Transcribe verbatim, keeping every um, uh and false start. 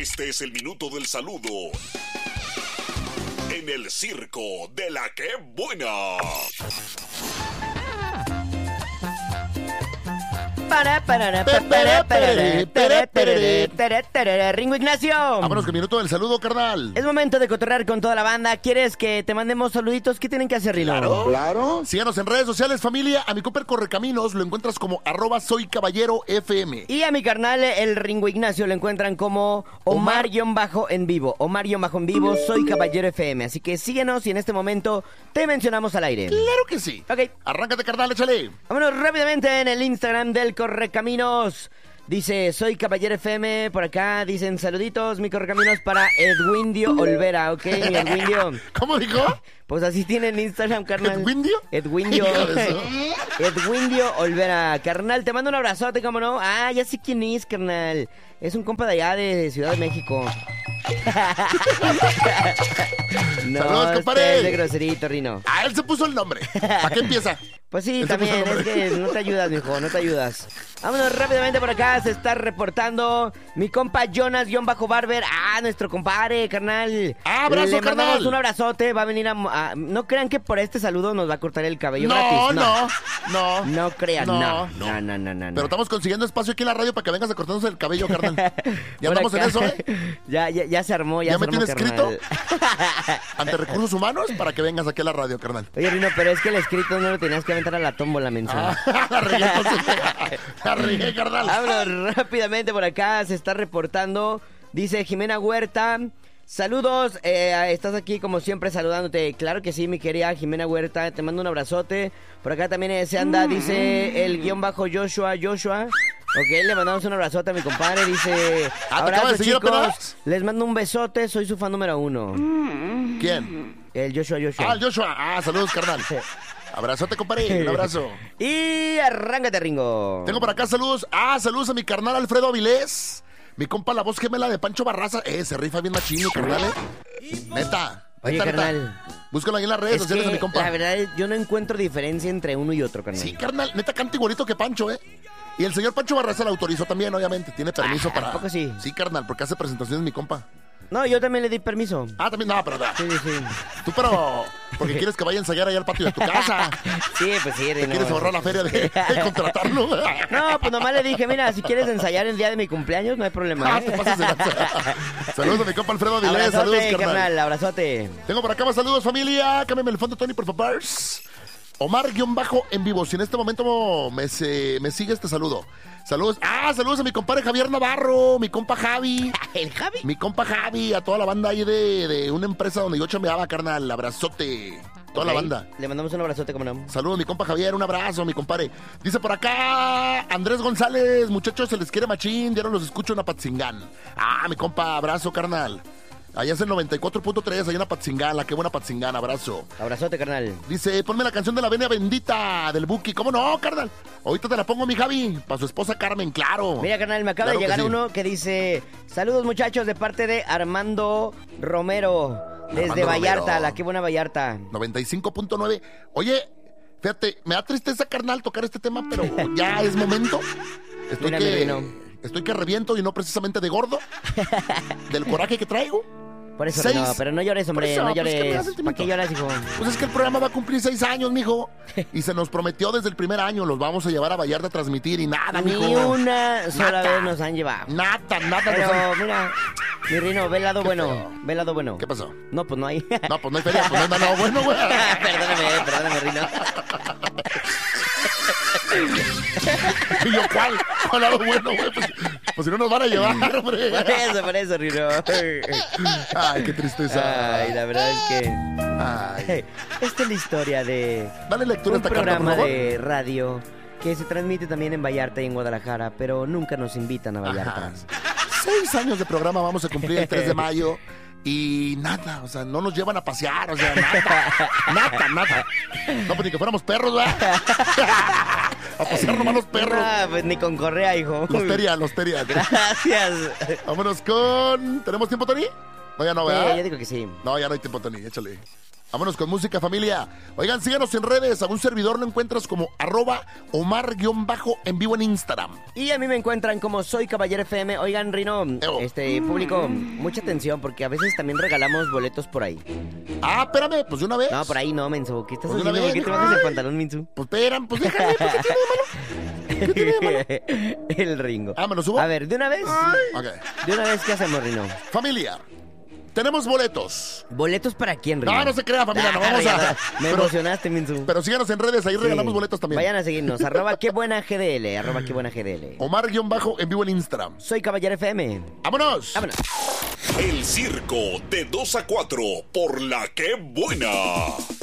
Este es el minuto del saludo en el circo de la que buena. Para, para, para, para, para, para, para, Ringo Ignacio. Vámonos con el minuto del saludo, carnal. Es momento de cotorrear con toda la banda. ¿Quieres que te mandemos saluditos? ¿Qué tienen que hacer, Rino? Claro, claro. Síganos en redes sociales, familia. A mi compa Correcaminos lo encuentras como arroba soy caballero F M. Y a mi carnal, el Ringo Ignacio, lo encuentran como Omar-en vivo. Omar-en vivo, soy caballero F M. Así que síguenos y en este momento te mencionamos al aire. Claro que sí. Ok. Arráncate, carnal, échale. Vámonos rápidamente en el Instagram del Correcaminos. Dice, soy Caballero F M, por acá dicen saluditos, mi Correcaminos para Edwindio Olvera, ¿ok? Mi Edwindio. ¿Cómo dijo? Pues así tiene en Instagram, carnal. ¿Edwindio? Edwindio. Edwindio Olvera. Carnal, te mando un abrazote, ¿cómo no? Ah, ya sé quién es, carnal. Es un compa de allá de Ciudad de México. No, saludos, compadre. Es de groserito, Rino. Ah, él se puso el nombre. ¿Para qué empieza? Pues sí, Él también, es que no te ayudas, mijo, no te ayudas. Vámonos rápidamente por acá, se está reportando mi compa Jonas-Barber. Ah, nuestro compadre, carnal. Ah, abrazo, Le mandamos carnal. un abrazote, va a venir a, a... No crean que por este saludo nos va a cortar el cabello No, gratis. no, no. No crean, No, no. no. No, no, no, no. Pero estamos consiguiendo espacio aquí en la radio para que vengas a cortarnos el cabello, carnal. Ya Por andamos en acá. eso, ¿eh? Ya, ya, ya se armó, ya, ¿Ya se me armó, tienes carnal. escrito? Ante Recursos Humanos para que vengas aquí a la radio, carnal. Oye, Rino, pero es que el escrito no lo tenías que aventar a la tómbola, menso. Ah, la regué, entonces. La regué, carnal. Vámonos rápidamente por acá, se está reportando, dice Jimena Huerta. Saludos, eh, estás aquí como siempre saludándote. Claro que sí, mi querida Jimena Huerta, te mando un abrazote. Por acá también eh, se anda, dice el guión bajo Joshua, Joshua. Ok, le mandamos un abrazote a mi compadre, dice... Ah, ¿te acaba de seguir chicos, apenas? les mando un besote, soy su fan número uno. ¿Quién? El Joshua, Joshua. Ah, el Joshua. Ah, saludos, carnal. Abrazote, compadre, un abrazo. Y arráncate, Ringo. Tengo por acá saludos. Ah, saludos a mi carnal Alfredo Avilés. Mi compa, la voz gemela de Pancho Barraza. Eh, se rifa bien machín, carnal, eh. Neta. Oye, neta, carnal. Neta. Búscalo ahí en las redes Es sociales que, a mi compa. la verdad, yo no encuentro diferencia entre uno y otro, carnal. Sí, carnal, neta canta igualito que Pancho, eh. Y el señor Pancho Barraza lo autorizó también, obviamente. Tiene permiso Ah, para... ¿a poco sí? Sí, carnal, porque hace presentaciones mi compa. No, yo también le di permiso. Ah, también, no, pero... Sí, sí, sí. Tú, pero... Porque quieres que vaya a ensayar allá al patio de tu casa. Sí, pues sí. ¿Te no, quieres ahorrar la feria de, de contratarlo? No, pues nomás le dije, mira, si quieres ensayar el día de mi cumpleaños, no hay problema. Ah, ¿eh? te pasas de lanza. Saludos a mi compa Alfredo Avilés. Abrazote, Saludos, carnal. carnal, abrazote. Tengo por acá más saludos, familia. Cámbiame el fondo, Tony, por favor. Omar-en vivo. Si en este momento me, se, me sigue este saludo. Saludos. Ah, saludos a mi compadre Javier Navarro, mi compa Javi. ¿El Javi? Mi compa Javi, a toda la banda ahí de, de una empresa donde yo chambeaba, carnal. Abrazote. Toda Ok, la banda. Le mandamos un abrazote, como no. Saludos, mi compa Javier, un abrazo, mi compadre. Dice por acá Andrés González, muchachos, se les quiere machín, ya no los escucho en Apatzingán. Ah, mi compa, abrazo, carnal. Allá es el noventa y cuatro punto tres, allá en Apatzingán, la qué buena Apatzingán, abrazo. Abrazote, carnal. Dice, ponme la canción de la Venia Bendita del Buki. ¿Cómo no, carnal? Ahorita te la pongo, mi Javi, para su esposa Carmen, claro. Mira, carnal, me acaba Claro de que llegar sí. uno que dice: saludos, muchachos, de parte de Armando Romero, desde Armando Vallarta, Romero. la qué buena Vallarta. noventa y cinco punto nueve. Oye, fíjate, me da tristeza, carnal, tocar este tema, pero ya es momento. Estoy Mira, mi que... reino. Estoy que reviento y no precisamente de gordo. Del coraje que traigo. Por eso, Seis. no, pero no llores, hombre, Por eso, no pues, ¿qué me da llores. sentimiento? ¿Para qué lloras, hijo? Pues es que el programa va a cumplir seis años, mijo. Y se nos prometió desde el primer año, los vamos a llevar a Vallarta a transmitir y nada, Ni mijo. una sola Nada. vez nos han llevado. Nada, nada. nos Pero han- mira, mi Rino, ve el lado Qué bueno, feo. ve el lado bueno. ¿Qué pasó? No, pues no hay. No, pues no hay feria, pues no hay nada bueno, güey. perdóname, perdóname, Rino. Y yo, ¿cuál? ¿Cuál lado bueno, güey? Pues, pues si no nos van a llevar, hombre. Por eso, por eso, Rino. Ay, qué tristeza. Ay, la verdad es que... Ay. Esta es la historia de Dale lectura a un esta carta, por programa favor. de radio que se transmite también en Vallarta y en Guadalajara, pero nunca nos invitan a Vallarta. Ajá. Seis años de programa vamos a cumplir el tres de mayo. Y nada, o sea, no nos llevan a pasear, o sea, nada, nada, nada. No, pues ni que fuéramos perros, ¿verdad? A pasear nomás los perros. Ah, pues ni con correa, hijo. Los teria, los teria. Gracias. Vámonos con... ¿Tenemos tiempo, Tony? No, ya no, Sí, ¿verdad? yo digo que sí. No, ya no hay tiempo, Tony, échale. Vámonos con música, familia. Oigan, síganos en redes. A un servidor lo encuentras como arroba Omar-en vivo en Instagram. Y a mí me encuentran como Soy Caballero F M. Oigan, Rino, Evo. este público, mucha atención porque a veces también regalamos boletos por ahí. Ah, espérame, pues de una vez. No, por ahí no, menso. ¿Qué estás Pues de haciendo? una ¿Por qué vez, te dijo, bajas el ay. pantalón, Minsu? Pues espérame, pues déjame, pues ¿qué tiene de malo? ¿Qué tiene de malo? El Ringo. Ah, ¿me lo subo? A ver, de una vez. Ok. De una vez, ¿qué hacemos, Rino? Familia, tenemos boletos. ¿Boletos para quién, Rino? No, no se crea, familia, no Ah, vamos ya, a... Me Pero, emocionaste, Minsu. pero síganos en redes, ahí regalamos Sí. boletos también. Vayan a seguirnos, arroba qué buena G D L, arroba qué buena G D L. Omar-en vivo en Instagram. Soy Caballero F M. ¡Vámonos! Vámonos. El circo de dos a cuatro por la que buena.